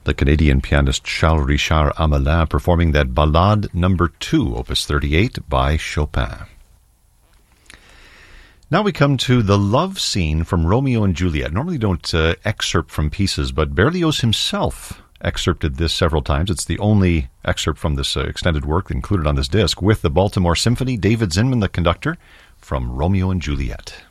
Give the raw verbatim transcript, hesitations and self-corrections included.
the Canadian pianist Charles Richard Amelin performing that Ballade number two, opus thirty-eight by Chopin. Now we come to the love scene from Romeo and Juliet. Normally don't uh, excerpt from pieces, but Berlioz himself excerpted this several times. It's the only excerpt from this uh, extended work included on this disc with the Baltimore Symphony, David Zinman, the conductor, from Romeo and Juliet.